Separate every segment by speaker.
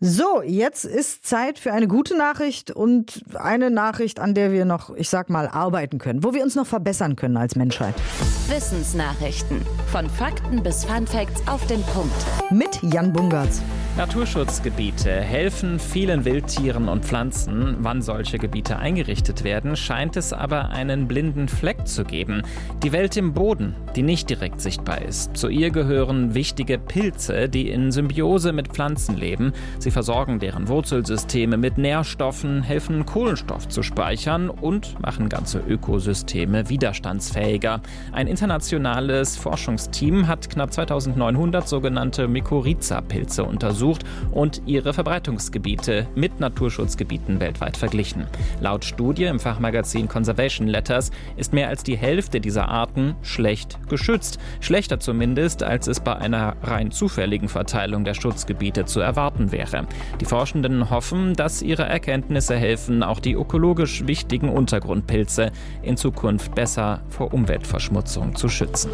Speaker 1: So, jetzt ist Zeit für eine gute Nachricht und eine Nachricht, an der wir noch, arbeiten können, wo wir uns noch verbessern können als Menschheit.
Speaker 2: Wissensnachrichten. Von Fakten bis Funfacts auf den Punkt.
Speaker 1: Mit Jan Bungartz.
Speaker 3: Naturschutzgebiete helfen vielen Wildtieren und Pflanzen. Wann solche Gebiete eingerichtet werden, scheint es aber einen blinden Fleck zu geben. Die Welt im Boden, die nicht direkt sichtbar ist. Zu ihr gehören wichtige Pilze, die in Symbiose mit Pflanzen leben. Sie versorgen deren Wurzelsysteme mit Nährstoffen, helfen Kohlenstoff zu speichern und machen ganze Ökosysteme widerstandsfähiger. Ein internationales Forschungsteam hat knapp 2900 sogenannte Mykorrhiza-Pilze untersucht und ihre Verbreitungsgebiete mit Naturschutzgebieten weltweit verglichen. Laut Studie im Fachmagazin Conservation Letters ist mehr als die Hälfte dieser Arten schlecht geschützt. Schlechter zumindest, als es bei einer rein zufälligen Verteilung der Schutzgebiete zu erwarten wäre. Die Forschenden hoffen, dass ihre Erkenntnisse helfen, auch die ökologisch wichtigen Untergrundpilze in Zukunft besser vor Umweltverschmutzung zu schützen.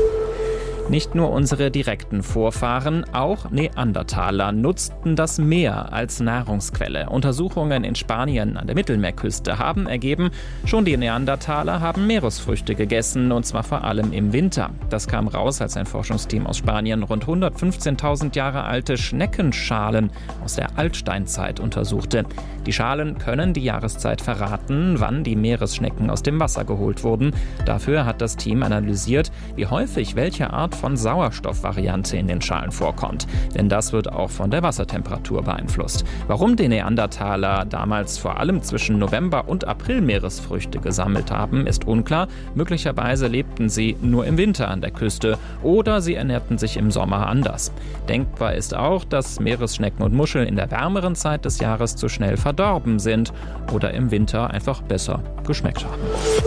Speaker 3: Nicht nur unsere direkten Vorfahren, auch Neandertaler nutzten das Meer als Nahrungsquelle. Untersuchungen in Spanien an der Mittelmeerküste haben ergeben, schon die Neandertaler haben Meeresfrüchte gegessen, und zwar vor allem im Winter. Das kam raus, als ein Forschungsteam aus Spanien rund 115.000 Jahre alte Schneckenschalen aus der Altsteinzeit untersuchte. Die Schalen können die Jahreszeit verraten, wann die Meeresschnecken aus dem Wasser geholt wurden. Dafür hat das Team analysiert, wie häufig welche Art von Sauerstoffvariante in den Schalen vorkommt. Denn das wird auch von der Wassertemperatur beeinflusst. Warum die Neandertaler damals vor allem zwischen November und April Meeresfrüchte gesammelt haben, ist unklar. Möglicherweise lebten sie nur im Winter an der Küste oder sie ernährten sich im Sommer anders. Denkbar ist auch, dass Meeresschnecken und Muscheln in der wärmeren Zeit des Jahres zu schnell verdorben sind oder im Winter einfach besser geschmeckt haben.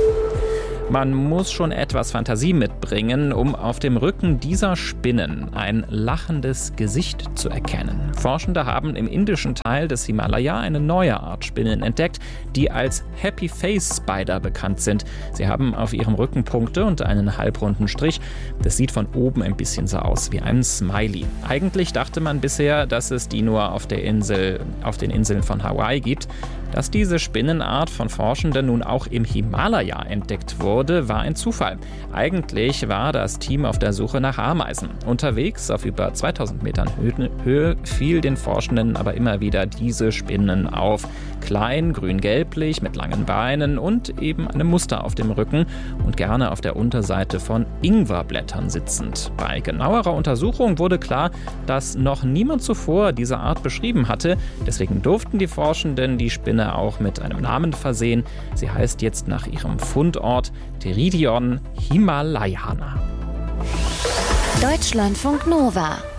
Speaker 3: Man muss schon etwas Fantasie mitbringen, um auf dem Rücken dieser Spinnen ein lachendes Gesicht zu erkennen. Forschende haben im indischen Teil des Himalaya eine neue Art Spinnen entdeckt, die als Happy Face Spider bekannt sind. Sie haben auf ihrem Rücken Punkte und einen halbrunden Strich. Das sieht von oben ein bisschen so aus wie ein Smiley. Eigentlich dachte man bisher, dass es die nur auf den Inseln von Hawaii gibt. Dass diese Spinnenart von Forschenden nun auch im Himalaya entdeckt wurde, war ein Zufall. Eigentlich war das Team auf der Suche nach Ameisen. Unterwegs auf über 2000 Metern Höhe fiel den Forschenden aber immer wieder diese Spinnen auf. Klein, grün-gelblich, mit langen Beinen und eben einem Muster auf dem Rücken und gerne auf der Unterseite von Ingwerblättern sitzend. Bei genauerer Untersuchung wurde klar, dass noch niemand zuvor diese Art beschrieben hatte. Deswegen durften die Forschenden die Spinne auch mit einem Namen versehen. Sie heißt jetzt nach ihrem Fundort Pteridion himalayana.
Speaker 2: Deutschlandfunk Nova